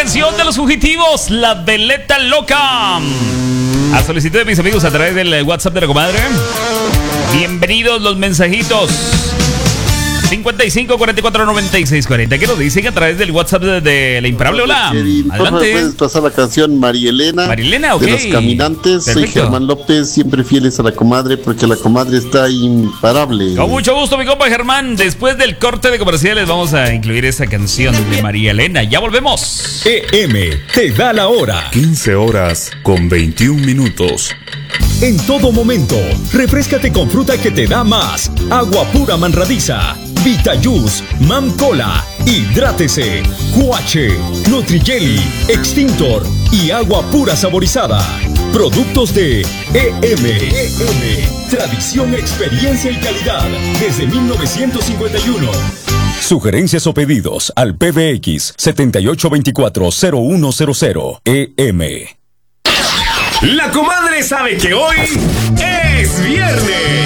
canción de Los Fugitivos, La Veleta Loca. A solicitud de mis amigos a través del WhatsApp de la comadre. Bienvenidos los mensajitos. 55 44 96 40. ¿Qué nos dicen a través del WhatsApp de La Imparable? Hola. Adelante. ¿Puedes pasar la canción María Elena? María Elena, ok. De Los Caminantes. Perfecto. Soy Germán López, siempre fieles a la comadre porque la comadre está imparable. Con mucho gusto, mi compa Germán. Después del corte de comerciales vamos a incluir esa canción de María Elena. Ya volvemos. EM te da la hora. 15 horas con 21 minutos. En todo momento, refréscate con fruta que te da más. Agua pura manradiza, Vitayus, Mam Cola, hidrátese, Cuache, Nutrijeli, Extintor y agua pura saborizada. Productos de EM. Tradición, experiencia y calidad desde 1951. Sugerencias o pedidos al PBX 7824-0100 EM. La comadre sabe que hoy es viernes.